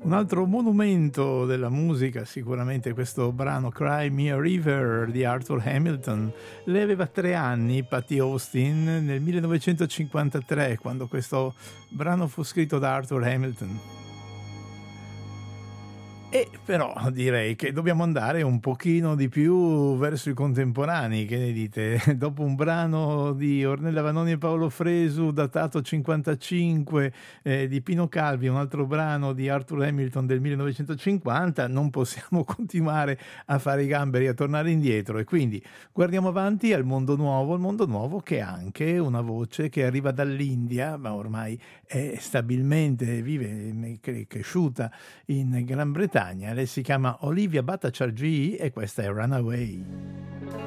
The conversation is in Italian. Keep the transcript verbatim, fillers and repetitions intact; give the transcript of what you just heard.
Un altro monumento della musica, sicuramente questo brano Cry Me a River di Arthur Hamilton. Lei aveva tre anni, Patti Austin, nel millenovecentocinquantatré, quando questo brano fu scritto da Arthur Hamilton. E però direi che dobbiamo andare un pochino di più verso i contemporanei, che ne dite? Dopo un brano di Ornella Vanoni e Paolo Fresu datato cinquantacinque, eh, di Pino Calvi, un altro brano di Arthur Hamilton del millenovecentocinquanta, non possiamo continuare a fare i gamberi, a tornare indietro, e quindi guardiamo avanti al mondo nuovo, il mondo nuovo che ha anche una voce che arriva dall'India, ma ormai è stabilmente, vive, è cresciuta in Gran Bretagna. Lei si chiama Olivia Bhattacharjee e questa è Runaway.